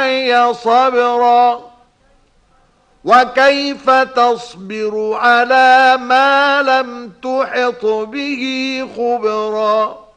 معي صبرا وكيف تصبر على ما لم تحط به خبرا